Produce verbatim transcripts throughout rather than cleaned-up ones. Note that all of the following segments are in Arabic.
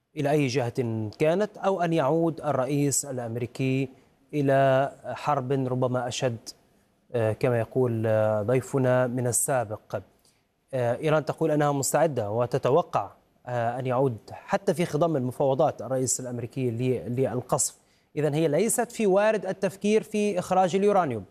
إلى أي جهة كانت، أو أن يعود الرئيس الأمريكي إلى حرب ربما أشد كما يقول ضيفنا من السابق. إيران تقول أنها مستعدة وتتوقع أن يعود حتى في خضم المفاوضات الرئيس الأمريكي للقصف. إذن هي ليست في وارد التفكير في إخراج اليورانيوم.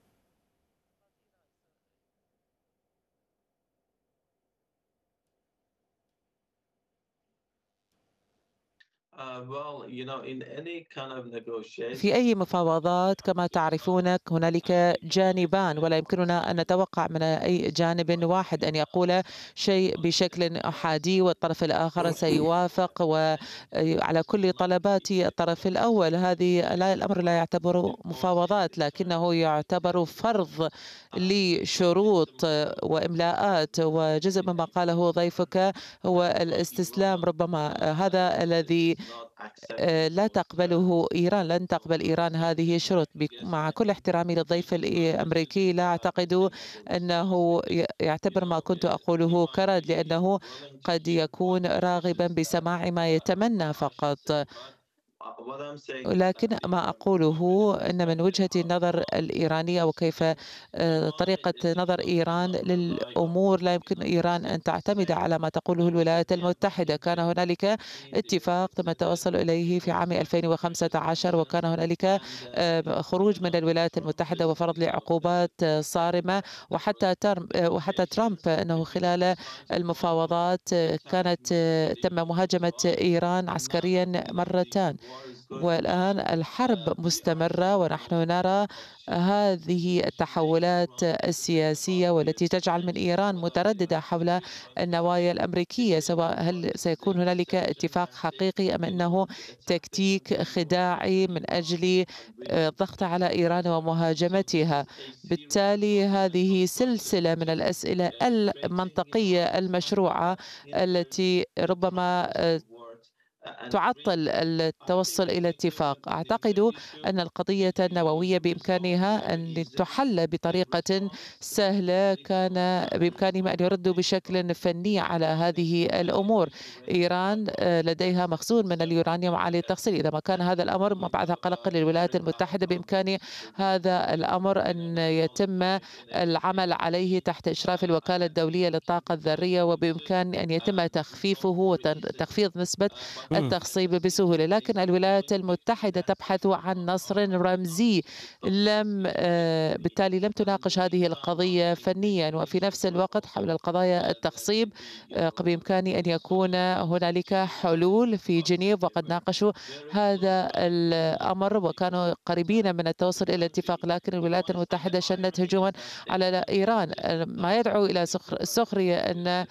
في أي مفاوضات كما تعرفون هنالك جانبان، ولا يمكننا أن نتوقع من أي جانب واحد أن يقول شيء بشكل أحادي والطرف الآخر سيوافق وعلى كل طلبات الطرف الأول. هذه لا الأمر لا يعتبر مفاوضات، لكنه يعتبر فرض لشروط وإملاءات، وجزء مما قاله ضيفك هو الاستسلام. ربما هذا الذي لا تقبله إيران، لن تقبل إيران هذه الشروط. مع كل احترامي للضيف الأمريكي لا أعتقد أنه يعتبر ما كنت أقوله كرد، لأنه قد يكون راغبا بسماع ما يتمنى فقط. لكن ما أقوله أن من وجهة النظر الإيرانية وكيف طريقة نظر إيران للأمور، لا يمكن إيران أن تعتمد على ما تقوله الولايات المتحدة. كان هنالك اتفاق تم التوصل إليه في عام ألفين وخمسة عشر، وكان هنالك خروج من الولايات المتحدة وفرض لعقوبات صارمة، وحتى وحتى ترامب أنه خلال المفاوضات كانت تم مهاجمة إيران عسكريا مرتان. والآن الحرب مستمرة، ونحن نرى هذه التحولات السياسية والتي تجعل من إيران مترددة حول النوايا الأمريكية، سواء هل سيكون هنالك اتفاق حقيقي أم أنه تكتيك خداعي من أجل الضغط على إيران ومهاجمتها. بالتالي هذه سلسلة من الأسئلة المنطقية المشروعة التي ربما تعطل التوصل إلى اتفاق. أعتقد أن القضية النووية بإمكانها أن تحل بطريقة سهلة، كان بإمكانهم أن يردوا بشكل فني على هذه الأمور. إيران لديها مخزون من اليورانيوم عالي التخزين، إذا ما كان هذا الأمر مبعث قلق للولايات المتحدة بإمكان هذا الأمر أن يتم العمل عليه تحت إشراف الوكالة الدولية للطاقة الذرية، وبإمكان أن يتم تخفيفه وتخفيض نسبة التخصيب بسهولة. لكن الولايات المتحدة تبحث عن نصر رمزي، لم بالتالي لم تناقش هذه القضية فنيا. وفي نفس الوقت حول القضايا التخصيب بإمكان أن يكون هنالك حلول في جنيف، وقد ناقشوا هذا الأمر وكانوا قريبين من التوصل إلى اتفاق، لكن الولايات المتحدة شنت هجوما على إيران، ما يدعو إلى السخرية أن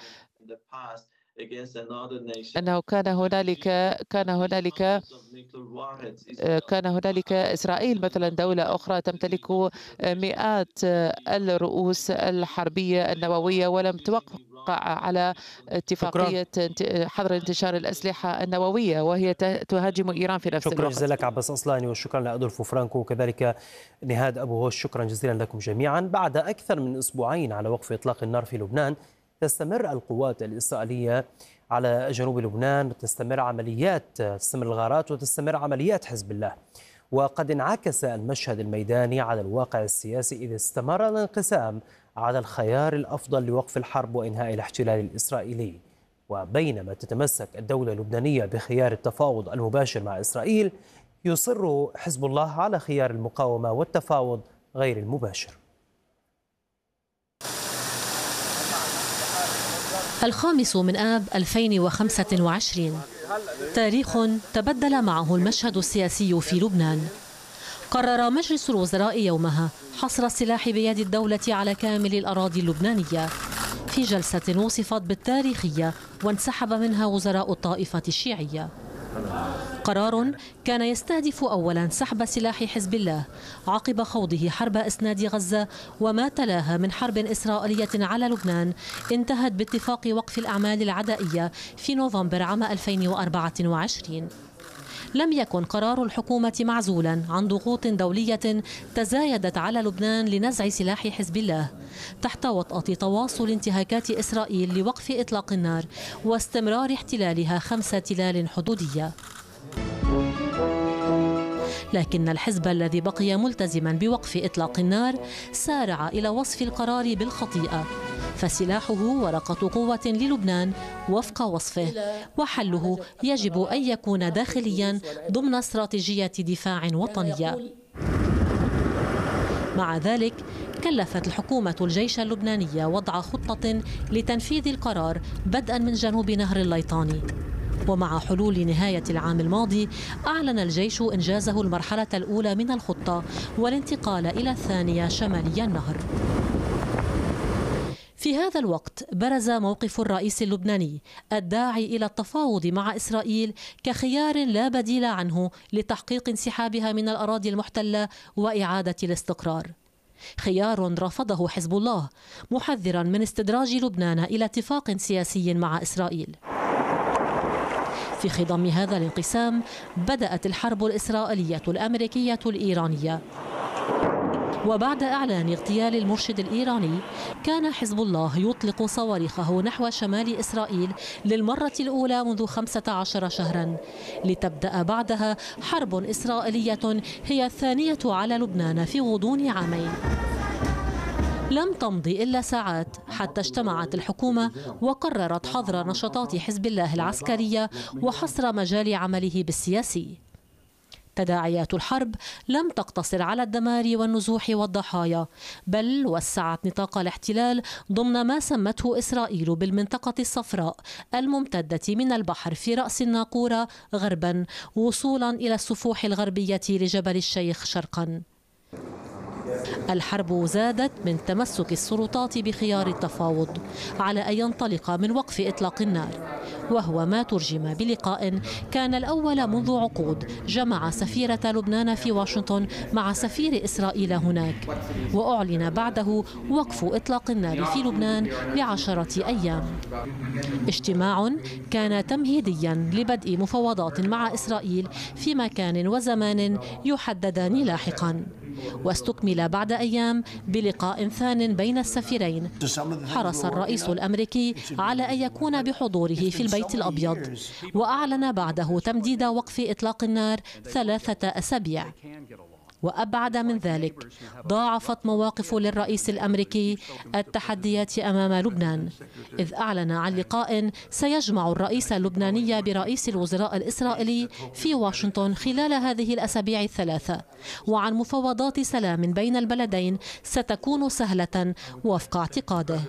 أنه كان هنالك كان هنالك كان هنالك إسرائيل مثلا دولة أخرى تمتلك مئات الرؤوس الحربية النووية ولم توقع على اتفاقية حظر انتشار الأسلحة النووية، وهي تهاجم إيران في نفس شكرا الوقت. جزيلا لك عباس أصلاني، وشكرا لأدولفو فرانكو وكذلك نهاد أبو هوش. شكرا جزيلا لكم جميعا. بعد أكثر من أسبوعين على وقف إطلاق النار في لبنان، تستمر القوات الإسرائيلية على جنوب لبنان، تستمر عمليات تستمر الغارات وتستمر عمليات حزب الله. وقد انعكس المشهد الميداني على الواقع السياسي، إذ استمر الانقسام على الخيار الأفضل لوقف الحرب وإنهاء الاحتلال الإسرائيلي. وبينما تتمسك الدولة اللبنانية بخيار التفاوض المباشر مع إسرائيل، يصر حزب الله على خيار المقاومة والتفاوض غير المباشر. الخامس من آب ألفين وخمسة وعشرين، تاريخ تبدل معه المشهد السياسي في لبنان. قرر مجلس الوزراء يومها حصر السلاح بيد الدولة على كامل الأراضي اللبنانية في جلسة وصفت بالتاريخية، وانسحب منها وزراء الطائفة الشيعية. قرار كان يستهدف أولا سحب سلاح حزب الله عقب خوضه حرب إسناد غزة وما تلاها من حرب إسرائيلية على لبنان انتهت باتفاق وقف الأعمال العدائية في نوفمبر عام ألفين وأربعة وعشرين. لم يكن قرار الحكومة معزولا عن ضغوط دولية تزايدت على لبنان لنزع سلاح حزب الله تحت وطأة تواصل انتهاكات إسرائيل لوقف إطلاق النار واستمرار احتلالها خمس تلال حدودية. لكن الحزب الذي بقي ملتزما بوقف إطلاق النار سارع إلى وصف القرار بالخطيئة، فسلاحه ورقة قوة للبنان وفق وصفه، وحله يجب أن يكون داخليا ضمن استراتيجية دفاع وطنية. مع ذلك كلفت الحكومة الجيش اللبناني وضع خطة لتنفيذ القرار بدءا من جنوب نهر الليطاني. ومع حلول نهاية العام الماضي أعلن الجيش إنجازه المرحلة الأولى من الخطة والانتقال إلى الثانية شمالي النهر. في هذا الوقت برز موقف الرئيس اللبناني الداعي إلى التفاوض مع إسرائيل كخيار لا بديل عنه لتحقيق انسحابها من الأراضي المحتلة وإعادة الاستقرار، خيار رفضه حزب الله محذرا من استدراج لبنان إلى اتفاق سياسي مع إسرائيل. في خضم هذا الانقسام بدأت الحرب الإسرائيلية الأمريكية الإيرانية، وبعد إعلان اغتيال المرشد الإيراني كان حزب الله يطلق صواريخه نحو شمال إسرائيل للمرة الأولى منذ خمسة عشر شهرا، لتبدأ بعدها حرب إسرائيلية هي الثانية على لبنان في غضون عامين. لم تمضي إلا ساعات حتى اجتمعت الحكومة وقررت حظر نشاطات حزب الله العسكرية وحصر مجال عمله بالسياسي. تداعيات الحرب لم تقتصر على الدمار والنزوح والضحايا، بل وسعت نطاق الاحتلال ضمن ما سمته إسرائيل بالمنطقة الصفراء الممتدة من البحر في رأس الناقورة غربا وصولا إلى السفوح الغربية لجبل الشيخ شرقا. الحرب زادت من تمسك السلطات بخيار التفاوض على أن ينطلق من وقف إطلاق النار، وهو ما ترجم بلقاء كان الأول منذ عقود جمع سفيرة لبنان في واشنطن مع سفير إسرائيل هناك، وأعلن بعده وقف إطلاق النار في لبنان لعشرة أيام. اجتماع كان تمهيديا لبدء مفاوضات مع إسرائيل في مكان وزمان يحددان لاحقا، واستكمل بعد أيام بلقاء ثان بين السفيرين. حرص الرئيس الأمريكي على أن يكون بحضوره في البيت الأبيض، وأعلن بعده تمديد وقف إطلاق النار ثلاثة أسابيع. وأبعد من ذلك ضاعفت مواقف للرئيس الأمريكي التحديات أمام لبنان، إذ أعلن عن لقاء سيجمع الرئيس اللبناني برئيس الوزراء الإسرائيلي في واشنطن خلال هذه الأسابيع الثلاثة، وعن مفاوضات سلام بين البلدين ستكون سهلة وفق اعتقاده.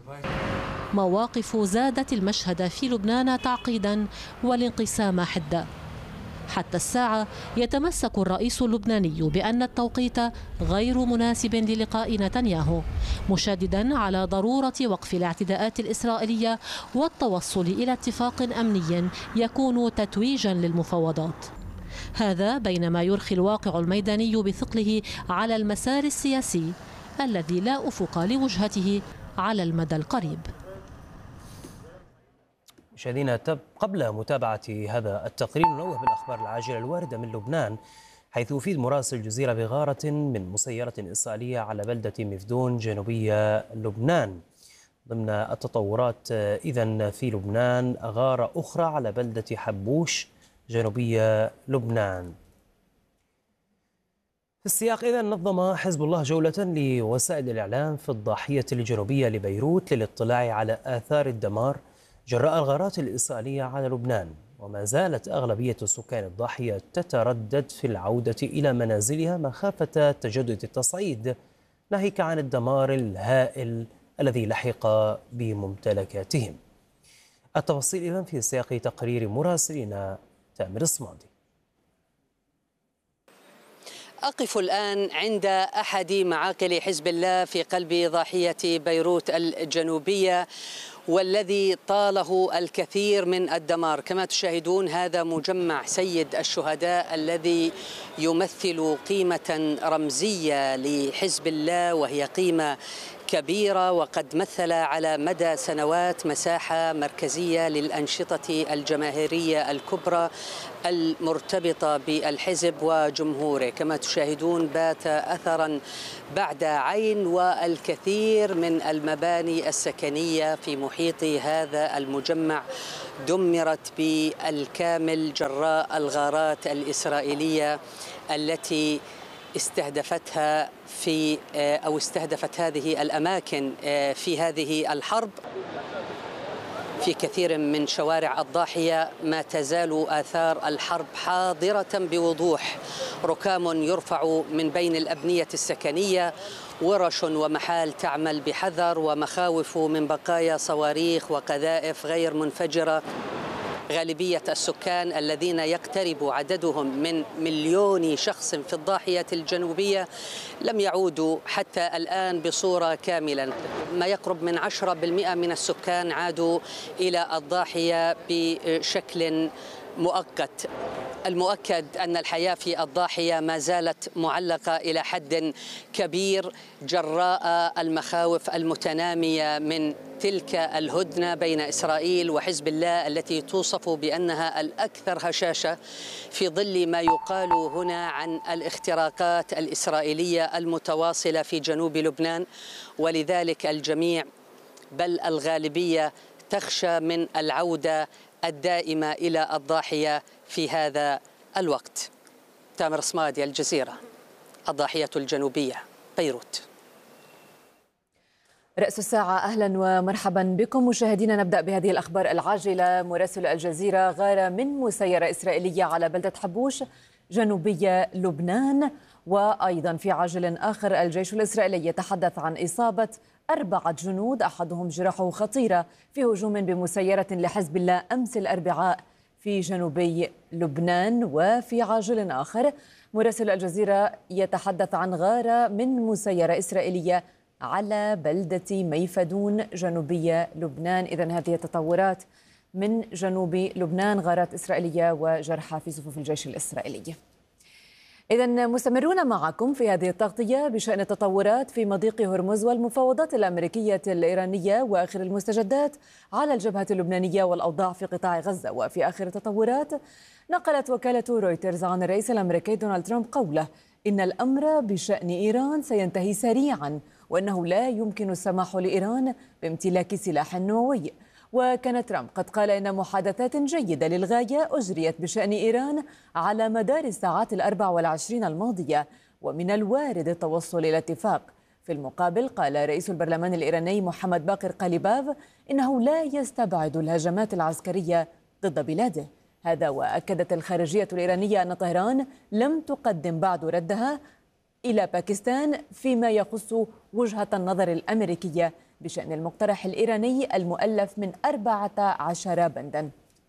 مواقف زادت المشهد في لبنان تعقيدا والانقسام حدة. حتى الساعة يتمسك الرئيس اللبناني بأن التوقيت غير مناسب للقاء نتنياهو، مشددا على ضرورة وقف الاعتداءات الإسرائيلية والتوصل إلى اتفاق أمني يكون تتويجا للمفاوضات. هذا بينما يرخي الواقع الميداني بثقله على المسار السياسي الذي لا أفق لوجهته على المدى القريب. مشاهدينا، قبل متابعة هذا التقرير ننوه بالأخبار العاجلة الواردة من لبنان، حيث يفيد مراسل الجزيرة بغارة من مسيرة إسرائيلية على بلدة مفدون جنوبية لبنان. ضمن التطورات إذن في لبنان غارة أخرى على بلدة حبوش جنوبية لبنان. في السياق إذن نظم حزب الله جولة لوسائل الإعلام في الضاحية الجنوبية لبيروت للاطلاع على آثار الدمار جراء الغارات الإسرائيلية على لبنان، وما زالت أغلبية سكان الضاحية تتردد في العودة إلى منازلها مخافة تجدد التصعيد، ناهيك عن الدمار الهائل الذي لحق بممتلكاتهم. التفاصيل إذن في سياق تقرير مراسلنا تامر الصمادي. أقف الآن عند أحد معاقل حزب الله في قلب ضاحية بيروت الجنوبية، والذي طاله الكثير من الدمار. كما تشاهدون هذا مجمع سيد الشهداء الذي يمثل قيمة رمزية لحزب الله، وهي قيمة كبيرة، وقد مثل على مدى سنوات مساحة مركزية للأنشطة الجماهيرية الكبرى المرتبطة بالحزب وجمهوره. كما تشاهدون بات أثرا بعد عين، والكثير من المباني السكنية في محيط هذا المجمع دمرت بالكامل جراء الغارات الإسرائيلية التي استهدفتها في أو استهدفت هذه الأماكن في هذه الحرب. في كثير من شوارع الضاحية ما تزال آثار الحرب حاضرة بوضوح، ركام يرفع من بين الأبنية السكنية، ورش ومحال تعمل بحذر، ومخاوف من بقايا صواريخ وقذائف غير منفجرة. غالبية السكان الذين يقترب عددهم من مليون شخص في الضاحية الجنوبية لم يعودوا حتى الآن بصورة كاملة. ما يقرب من عشرة بالمئة من السكان عادوا إلى الضاحية بشكل مؤقت. المؤكد أن الحياة في الضاحية ما زالت معلقة إلى حد كبير جراء المخاوف المتنامية من تلك الهدنة بين إسرائيل وحزب الله التي توصف بأنها الأكثر هشاشة، في ظل ما يقال هنا عن الاختراقات الإسرائيلية المتواصلة في جنوب لبنان. ولذلك الجميع بل الغالبية تخشى من العودة الدائمة إلى الضاحية في هذا الوقت. تامر صمادي، الجزيرة، الضاحية الجنوبية، بيروت. رأس الساعة، أهلا ومرحبا بكم مشاهدينا. نبدأ بهذه الأخبار العاجلة. مراسل الجزيرة غار من مسيرة إسرائيلية على بلدة حبوش جنوبية لبنان. وأيضا في عاجل آخر، الجيش الإسرائيلي يتحدث عن إصابة أربعة جنود أحدهم جراحه خطيرة في هجوم بمسيرة لحزب الله أمس الأربعاء في جنوبي لبنان. وفي عاجل آخر، مراسل الجزيرة يتحدث عن غارة من مسيرة إسرائيلية على بلدة ميفدون جنوبية لبنان. إذن هذه التطورات من جنوب لبنان، غارات إسرائيلية وجرحى في صفوف الجيش الإسرائيلي. إذن مستمرون معكم في هذه التغطية بشأن التطورات في مضيق هرمز والمفاوضات الأمريكية الإيرانية وآخر المستجدات على الجبهة اللبنانية والأوضاع في قطاع غزة. وفي آخر التطورات، نقلت وكالة رويترز عن الرئيس الأمريكي دونالد ترامب قوله إن الأمر بشأن إيران سينتهي سريعا، وأنه لا يمكن السماح لإيران بامتلاك سلاح نووي. وكان ترامب قد قال إن محادثات جيدة للغاية أجريت بشأن إيران على مدار الساعات الأربع والعشرين الماضية، ومن الوارد التوصل إلى اتفاق. في المقابل، قال رئيس البرلمان الإيراني محمد باقر قليباف إنه لا يستبعد الهجمات العسكرية ضد بلاده. هذا وأكدت الخارجية الإيرانية أن طهران لم تقدم بعد ردها إلى باكستان فيما يخص وجهة النظر الأمريكية بشأن المقترح الإيراني المؤلف من أربعة عشر بندا.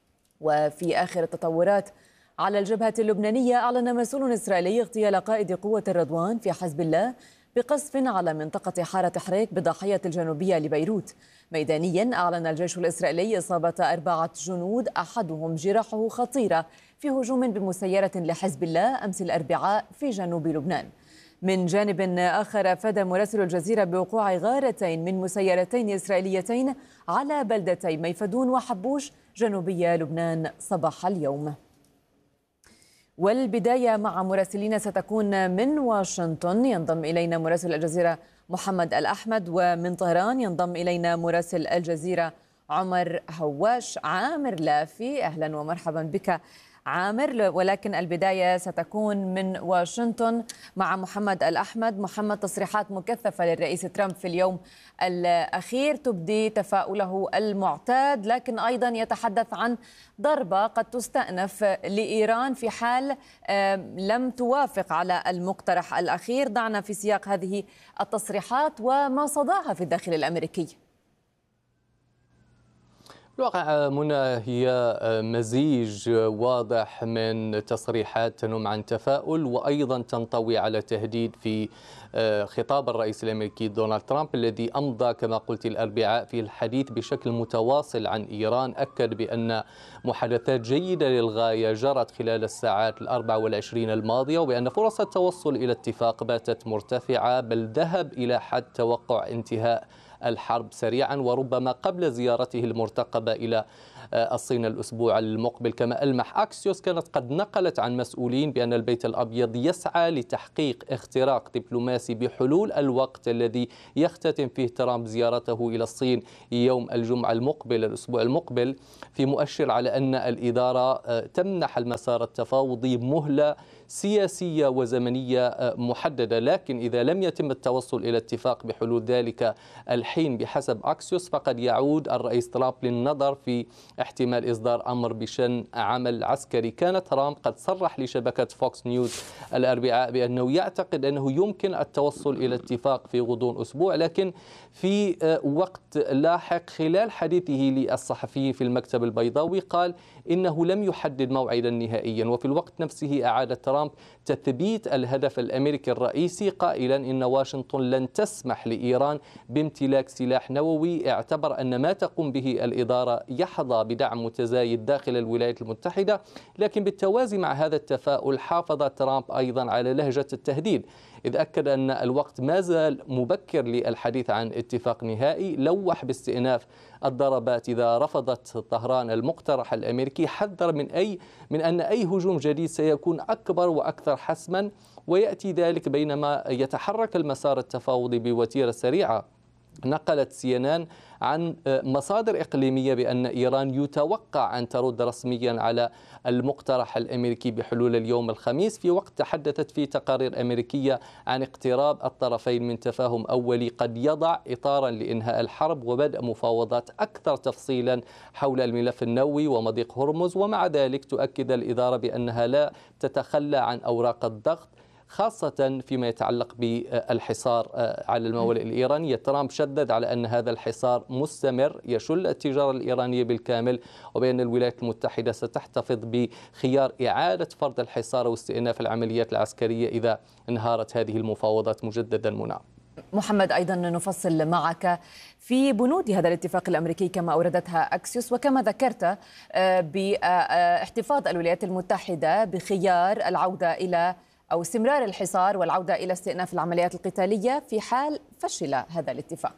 وفي آخر التطورات على الجبهة اللبنانية، أعلن مسؤول إسرائيلي اغتيال قائد قوة الرضوان في حزب الله بقصف على منطقة حارة حريك بضاحية الجنوبية لبيروت. ميدانيا، أعلن الجيش الإسرائيلي إصابة أربعة جنود أحدهم جراحه خطيرة في هجوم بمسيرة لحزب الله أمس الأربعاء في جنوب لبنان. من جانب آخر، أفاد مراسل الجزيرة بوقوع غارتين من مسيرتين إسرائيليتين على بلدتي ميفدون وحبوش جنوبية لبنان صباح اليوم. والبداية مع مراسلين ستكون من واشنطن، ينضم إلينا مراسل الجزيرة محمد الأحمد، ومن طهران ينضم إلينا مراسل الجزيرة عمر هواش. عامر لافي، أهلا ومرحبا بك عامر. ولكن البداية ستكون من واشنطن مع محمد الأحمد. محمد، تصريحات مكثفة للرئيس ترامب في اليوم الأخير تبدي تفاؤله المعتاد، لكن أيضا يتحدث عن ضربة قد تستأنف لإيران في حال لم توافق على المقترح الأخير. ضعنا في سياق هذه التصريحات وما صداها في الداخل الأمريكي. الواقع منى هي مزيج واضح من تصريحات تنم عن تفاؤل وأيضا تنطوي على تهديد في خطاب الرئيس الأمريكي دونالد ترامب الذي أمضى كما قلت الأربعاء في الحديث بشكل متواصل عن إيران. أكد بأن محادثات جيدة للغاية جرت خلال الساعات الأربع والعشرين الماضية، وبأن فرص التوصل إلى اتفاق باتت مرتفعة، بل ذهب إلى حد توقع انتهاء الحرب سريعا وربما قبل زيارته المرتقبة إلى الصين الأسبوع المقبل. كما ألمح أكسيوس كانت قد نقلت عن مسؤولين بأن البيت الأبيض يسعى لتحقيق اختراق دبلوماسي بحلول الوقت الذي يختتم فيه ترامب زيارته إلى الصين يوم الجمعة المقبل الأسبوع المقبل، في مؤشر على أن الإدارة تمنح المسار التفاوضي مهلة سياسية وزمنية محددة، لكن إذا لم يتم التوصل إلى اتفاق بحلول ذلك الحين بحسب أكسيوس فقد يعود الرئيس ترامب للنظر في احتمال إصدار أمر بشأن عمل عسكري. كان ترامب قد صرح لشبكة فوكس نيوز الأربعاء بأنه يعتقد أنه يمكن التوصل إلى اتفاق في غضون أسبوع، لكن في وقت لاحق خلال حديثه للصحفيين في المكتب البيضاوي قال إنه لم يحدد موعدا نهائيا. وفي الوقت نفسه أعاد ترامب تثبيت الهدف الأمريكي الرئيسي قائلا إن واشنطن لن تسمح لإيران بامتلاك سلاح نووي. اعتبر أن ما تقوم به الإدارة يحظى بدعم متزايد داخل الولايات المتحدة، لكن بالتوازي مع هذا التفاؤل حافظ ترامب أيضا على لهجة التهديد، إذ أكد أن الوقت ما زال مبكر للحديث عن اتفاق نهائي. لوح باستئناف الضربات إذا رفضت طهران المقترح الأمريكي، حذر من أي من أن أي هجوم جديد سيكون أكبر وأكثر حسما، ويأتي ذلك بينما يتحرك المسار التفاوضي بوتيرة سريعة. نقلت سي إن إن عن مصادر إقليمية بأن إيران يتوقع أن ترد رسميا على المقترح الأمريكي بحلول اليوم الخميس، في وقت تحدثت فيه تقارير أمريكية عن اقتراب الطرفين من تفاهم أولي قد يضع إطارا لإنهاء الحرب وبدء مفاوضات أكثر تفصيلا حول الملف النووي ومضيق هرمز. ومع ذلك تؤكد الإدارة بأنها لا تتخلى عن أوراق الضغط، خاصة فيما يتعلق بالحصار على الموانئ الإيرانية. ترامب شدد على أن هذا الحصار مستمر يشل التجارة الإيرانية بالكامل، وبأن الولايات المتحدة ستحتفظ بخيار إعادة فرض الحصار واستئناف العمليات العسكرية إذا انهارت هذه المفاوضات مجددا. منى محمد، أيضا نفصل معك في بنود هذا الاتفاق الأمريكي كما أوردتها أكسيوس، وكما ذكرت باحتفاظ الولايات المتحدة بخيار العودة إلى أو استمرار الحصار والعودة إلى استئناف العمليات القتالية في حال فشل هذا الاتفاق.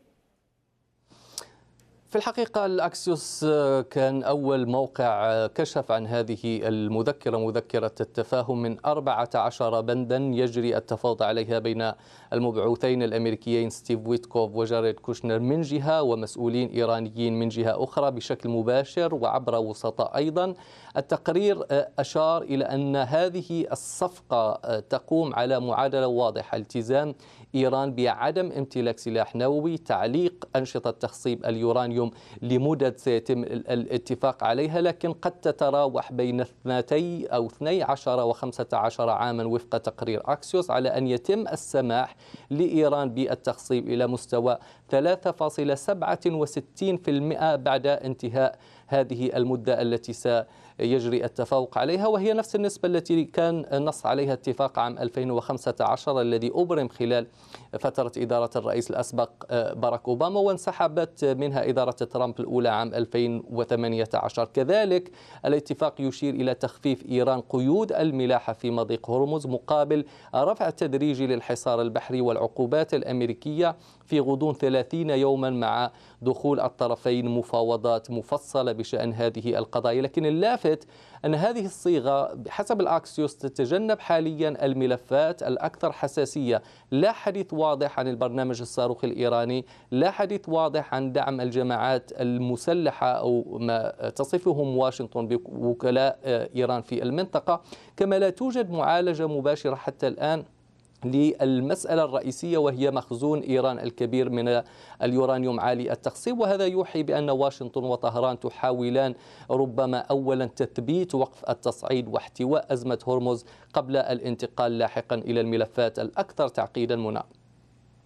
في الحقيقة الأكسيوس كان أول موقع كشف عن هذه المذكرة، مذكرة التفاهم من أربعة عشر بندا يجري التفاوض عليها بين المبعوثين الأمريكيين ستيف ويتكوف وجاريد كوشنر من جهة ومسؤولين إيرانيين من جهة أخرى بشكل مباشر وعبر وسطاء أيضا. التقرير أشار إلى أن هذه الصفقة تقوم على معادلة واضحة: التزام إيران بعدم امتلاك سلاح نووي، تعليق أنشطة تخصيب اليورانيوم لمدد سيتم الاتفاق عليها، لكن قد تتراوح بين اثنتي أو اثني عشر وخمسة عشر عاما وفق تقرير أكسيوس، على أن يتم السماح لإيران بالتخصيب إلى مستوى ثلاثة فاصلة سبعة وستين بالمئة بعد انتهاء هذه المدة التي سيجري التفاوض عليها، وهي نفس النسبة التي كان نص عليها اتفاق عام ألفين وخمسة عشر الذي أبرم خلال فترة إدارة الرئيس الأسبق باراك أوباما، وانسحبت منها إدارة ترامب الأولى عام ألفين وثمانية عشر. كذلك الاتفاق يشير إلى تخفيف إيران قيود الملاحة في مضيق هرمز مقابل رفع تدريجي للحصار البحري والعقوبات الأمريكية في غضون ثلاثين يوما مع دخول الطرفين مفاوضات مفصلة بشأن هذه القضايا. لكن اللافت أن هذه الصيغة بحسب الأكسيوس تتجنب حاليا الملفات الأكثر حساسية. لا حديث واضح عن البرنامج الصاروخي الإيراني، لا حديث واضح عن دعم الجماعات المسلحة أو ما تصفهم واشنطن بوكلاء إيران في المنطقة، كما لا توجد معالجة مباشرة حتى الآن للمسألة الرئيسية وهي مخزون إيران الكبير من اليورانيوم عالي التخصيب. وهذا يوحي بأن واشنطن وطهران تحاولان ربما أولا تثبيت وقف التصعيد واحتواء أزمة هرمز قبل الانتقال لاحقا إلى الملفات الأكثر تعقيدا. منى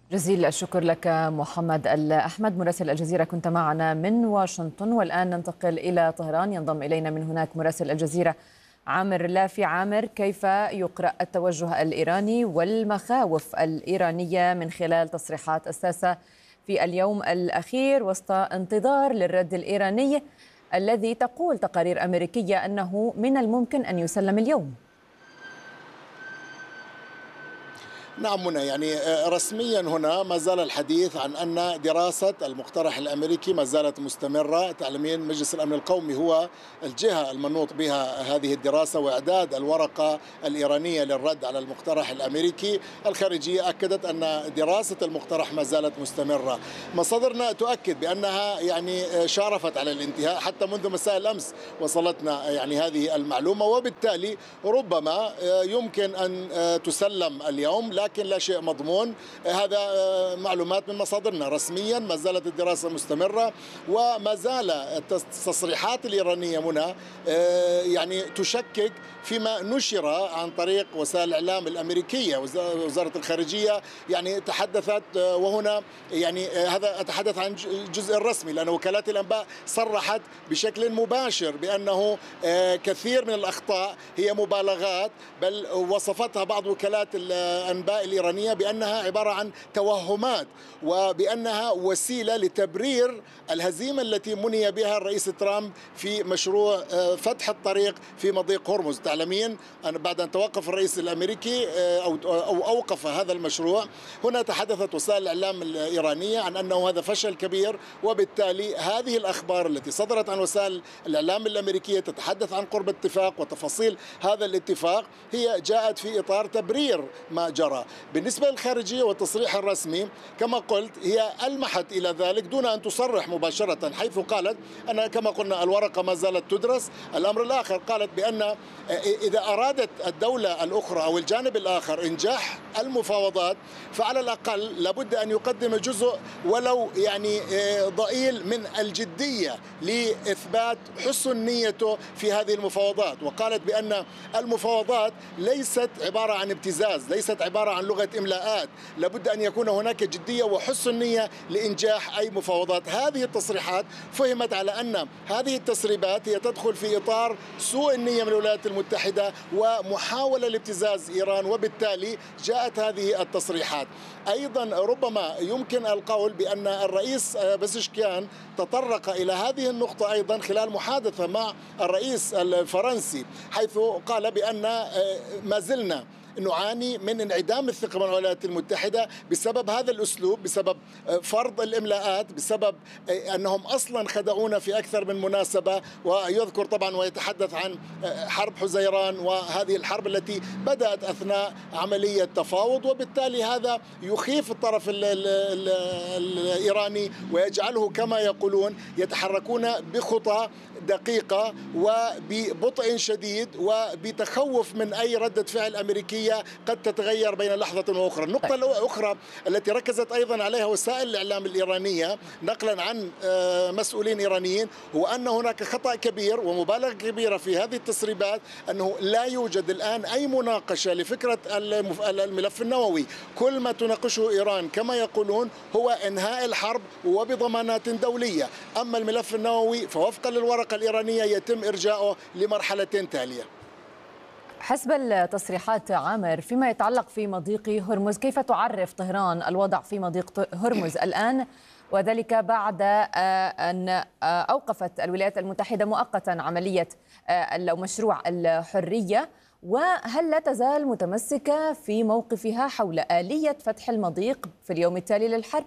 جزيل الشكر لك محمد الأحمد مراسل الجزيرة، كنت معنا من واشنطن. والآن ننتقل إلى طهران، ينضم إلينا من هناك مراسل الجزيرة عامر لافي. عامر، كيف يقرأ التوجه الإيراني والمخاوف الإيرانية من خلال تصريحات الساسة في اليوم الأخير وسط انتظار للرد الإيراني الذي تقول تقارير أمريكية أنه من الممكن أن يسلم اليوم؟ نعم منى، يعني رسميا هنا ما زال الحديث عن أن دراسة المقترح الأمريكي ما زالت مستمرة. تعلمين مجلس الأمن القومي هو الجهة المنوط بها هذه الدراسة وإعداد الورقة الإيرانية للرد على المقترح الأمريكي. الخارجية أكدت أن دراسة المقترح ما زالت مستمرة. مصادرنا تؤكد بأنها يعني شارفت على الانتهاء، حتى منذ مساء الأمس وصلتنا يعني هذه المعلومة، وبالتالي ربما يمكن أن تسلم اليوم، لكن لا شيء مضمون. هذا معلومات من مصادرنا. رسميا ما زالت الدراسة مستمرة، وما زال التصريحات الإيرانية منى يعني تشكك فيما نشر عن طريق وسائل الإعلام الأمريكية. وزارة الخارجية يعني تحدثت، وهنا يعني هذا أتحدث عن الجزء الرسمي، لأن وكالات الأنباء صرحت بشكل مباشر بأنه كثير من الأخطاء هي مبالغات، بل وصفتها بعض وكالات الأنباء الإيرانية بأنها عبارة عن توهمات، وبأنها وسيلة لتبرير الهزيمة التي مني بها الرئيس ترامب في مشروع فتح الطريق في مضيق هرمز. تعلمين أن بعد أن توقف الرئيس الأمريكي أو أو أوقف هذا المشروع، هنا تحدثت وسائل الإعلام الإيرانية عن أنه هذا فشل كبير، وبالتالي هذه الأخبار التي صدرت عن وسائل الإعلام الأمريكية تتحدث عن قرب اتفاق وتفاصيل هذا الاتفاق هي جاءت في إطار تبرير ما جرى. بالنسبة للخارجية والتصريح الرسمي كما قلت هي ألمحت إلى ذلك دون أن تصرح مباشرة، حيث قالت أن كما قلنا الورقة ما زالت تدرس. الأمر الآخر قالت بأن إذا أرادت الدولة الأخرى أو الجانب الآخر إنجاح المفاوضات فعلى الأقل لابد أن يقدم جزء ولو يعني ضئيل من الجدية لإثبات حسن نيته في هذه المفاوضات. وقالت بأن المفاوضات ليست عبارة عن ابتزاز، ليست عبارة عن لغة إملاءات، لابد أن يكون هناك جدية وحسن نية لإنجاح أي مفاوضات. هذه التصريحات فهمت على أن هذه التسريبات هي تدخل في إطار سوء النية من الولايات المتحدة ومحاولة لابتزاز إيران، وبالتالي جاءت هذه التصريحات. أيضا ربما يمكن القول بأن الرئيس بزشكيان تطرق إلى هذه النقطة أيضا خلال محادثة مع الرئيس الفرنسي، حيث قال بأن ما زلنا نعاني من انعدام الثقة من الولايات المتحدة بسبب هذا الأسلوب، بسبب فرض الإملاءات، بسبب أنهم أصلا خدعونا في أكثر من مناسبة. ويذكر طبعا ويتحدث عن حرب حزيران وهذه الحرب التي بدأت أثناء عملية تفاوض، وبالتالي هذا يخيف الطرف ال ال ال الإيراني ويجعله كما يقولون يتحركون بخطى دقيقة وببطء شديد وبتخوف من أي ردة فعل أمريكية قد تتغير بين لحظة وأخرى. النقطة الأخرى التي ركزت أيضا عليها وسائل الإعلام الإيرانية نقلا عن مسؤولين إيرانيين هو أن هناك خطأ كبير ومبالغة كبيرة في هذه التسريبات، أنه لا يوجد الآن أي مناقشة لفكرة الملف النووي. كل ما تناقشه إيران كما يقولون هو إنهاء الحرب وبضمانات دولية، أما الملف النووي فوفقا للورقة الإيرانية يتم إرجاؤه لمرحلتين تالية. حسب التصريحات عامر فيما يتعلق في مضيق هرمز، كيف تعرف طهران الوضع في مضيق هرمز الآن، وذلك بعد أن أوقفت الولايات المتحدة مؤقتا عملية أو مشروع الحرية، وهل لا تزال متمسكة في موقفها حول آلية فتح المضيق في اليوم التالي للحرب؟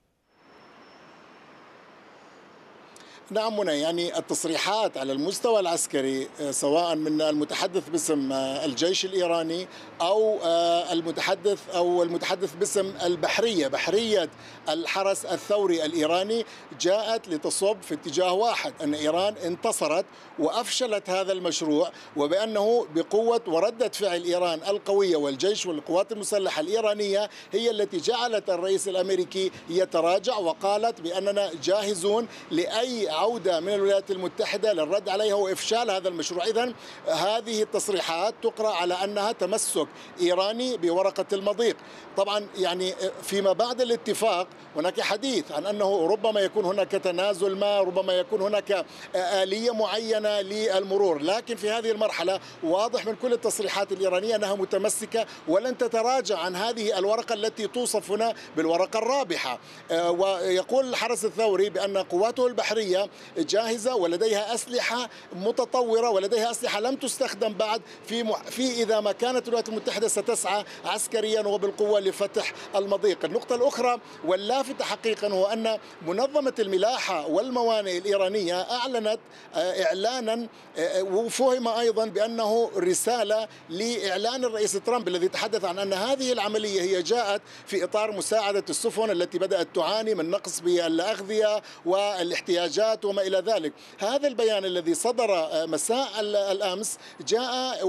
نعم منى، يعني التصريحات على المستوى العسكري سواء من المتحدث باسم الجيش الإيراني أو المتحدث أو المتحدث باسم البحرية بحرية الحرس الثوري الإيراني جاءت لتصب في اتجاه واحد، أن إيران انتصرت وأفشلت هذا المشروع، وبأنه بقوة وردة فعل إيران القوية والجيش والقوات المسلحة الإيرانية هي التي جعلت الرئيس الأمريكي يتراجع، وقالت بأننا جاهزون لأي وعودة من الولايات المتحدة للرد عليها وإفشال هذا المشروع. إذن هذه التصريحات تقرأ على أنها تمسك إيراني بورقة المضيق. طبعا يعني فيما بعد الاتفاق هناك حديث عن أنه ربما يكون هناك تنازل ما، ربما يكون هناك آلية معينة للمرور، لكن في هذه المرحلة واضح من كل التصريحات الإيرانية أنها متمسكة ولن تتراجع عن هذه الورقة التي توصف هنا بالورقة الرابحة. ويقول الحرس الثوري بأن قواته البحرية جاهزة ولديها أسلحة متطورة ولديها أسلحة لم تستخدم بعد في في إذا ما كانت الولايات المتحدة ستسعى عسكريا وبالقوة لفتح المضيق. النقطة الأخرى واللافتة حقيقا هو أن منظمة الملاحة والموانئ الإيرانية أعلنت إعلانا وفهم أيضا بأنه رسالة لإعلان الرئيس ترامب الذي تحدث عن أن هذه العملية هي جاءت في إطار مساعدة السفن التي بدأت تعاني من نقص بالأغذية والاحتياجات وما إلى ذلك. هذا البيان الذي صدر مساء الأمس جاء